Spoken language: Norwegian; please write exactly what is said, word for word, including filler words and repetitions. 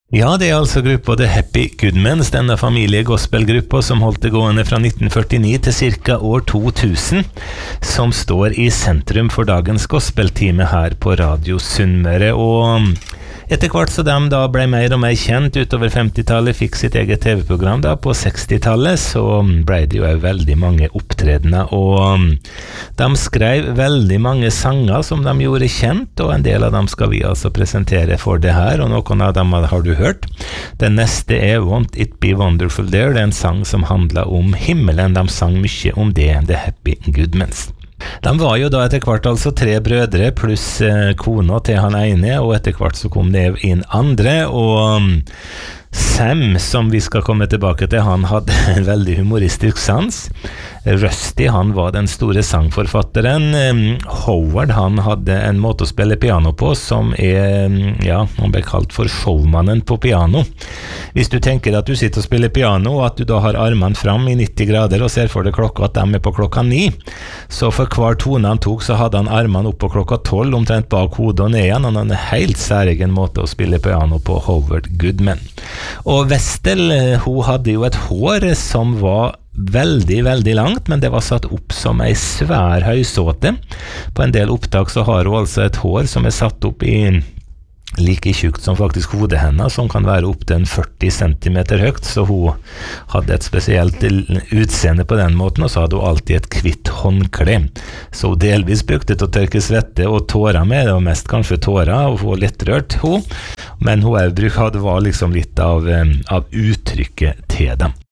Ja, det er altså gruppa The Happy Goodmans, denne familiegospelgruppa som holdt det gående fra nitten førtini til cirka år to tusen, som står i sentrum for dagens gospeltime her på Radio Sunnmøre, og etter hvert så de da ble mer og mer kjent utover femtitallet, fikk sitt eget T V-program da på sekstitallet, så ble det jo veldig mange opptredener, og de skrev veldig mange sanger som de gjorde kjent, og en del av dem skal vi altså presentere for det her, og noen av dem har du hørt. Den neste er Won't It Be Wonderful There, det er en sang som handler om himmelen, de sang mye om det, The Happy Goodmans. De var jo da etter hvert altså tre brødre pluss eh, kona til han ene, og etter hvert så kom det inn andre, og um, Sam, som vi skal komme tilbake til, han hadde en veldig humoristisk sans. Rusty, han var den store sangforfatteren. Howard, han hadde en måte å spille piano på som er, ja, han ble kalt for showmannen på piano. Hvis du tenker at du sitter og spiller piano, og at du da har armene fram i nitti grader og ser for deg klokka at de er på klokka ni, så for hver tone han tok, så hadde han armene opp på klokka tolv, omtrent bak hodet og ned igjen. Han hadde en helt særegen måte å spille piano på, Howard Goodman. Og Vestel, hun hadde jo et hår som var veldig, veldig langt, men det var satt opp som ei svær høysåte. På en del opptak så har hun altså et hår som er satt opp i like tjukt som faktisk hodet hennes, som kan være opp til en førti centimeter høyt, så hun hadde et spesielt utseende på den måten, og så hadde hun alltid et kvitt håndkle. Så hun delvis brukte til å tørke svette og tårer med, det var mest kanskje tårer, og hun var litt rørt, hun. Men hun hadde var liksom litt av, av uttrykket til dem.